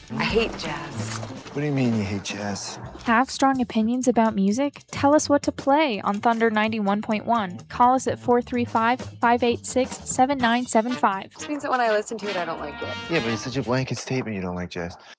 I hate jazz. What do you mean you hate jazz? Have strong opinions about music? Tell us what to play on Thunder 91.1. Call us at 435-586-7975. Which means that when I listen to it, I don't like it. Yeah, but it's such a blanket statement you don't like jazz.